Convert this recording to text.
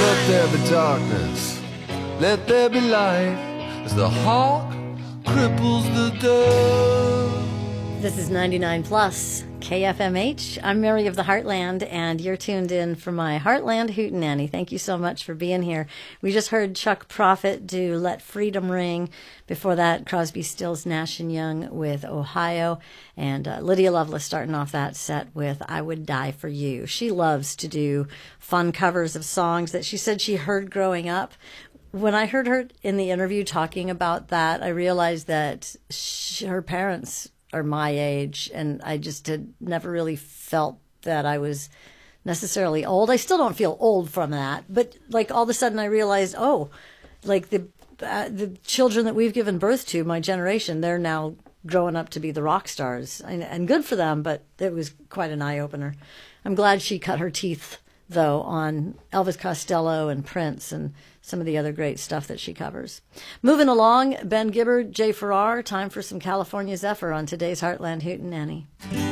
Let there be darkness, let there be light, as the hawk cripples the dove. This is 99 Plus KFMH. I'm Mary of the Heartland, and you're tuned in for my Heartland Hootenanny. Thank you so much for being here. We just heard Chuck Prophet do Let Freedom Ring. Before that, Crosby, Stills, Nash & Young with Ohio. And Lydia Lovelace starting off that set with I Would Die For You. She loves to do fun covers of songs that she said she heard growing up. When I heard her in the interview talking about that, I realized that her parents are my age, and I just had never really felt that I was necessarily old. I still don't feel old from that, but like all of a sudden I realized, oh, like the children that we've given birth to, my generation, they're now growing up to be the rock stars, and good for them, but it was quite an eye-opener. I'm glad she cut her teeth, though, on Elvis Costello and Prince and some of the other great stuff that she covers. Moving along, Ben Gibbard, Jay Farrar, time for some California Zephyr on today's Heartland Hootenanny.